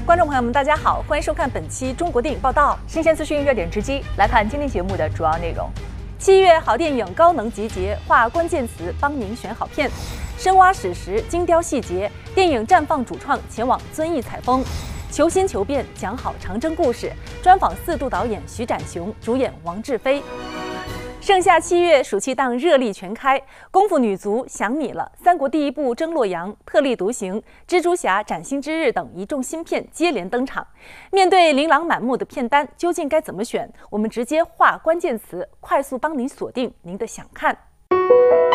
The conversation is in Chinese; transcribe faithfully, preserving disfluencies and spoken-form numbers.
观众朋友们，大家好，欢迎收看本期中国电影报道，新鲜资讯、热点直击。来看今天节目的主要内容：七月好电影高能集结，画关键词帮您选好片，深挖史实，精雕细节。电影绽放主创前往遵义采风，求新求变讲好长征故事。专访四度导演徐展雄，主演王志飞。盛夏七月，暑期档热力全开，功夫女足想你了，三国第一部争洛阳，特立独行，蜘蛛侠崭新之日等一众新片接连登场。面对琳琅满目的片单，究竟该怎么选？我们直接画关键词，快速帮您锁定您的想看。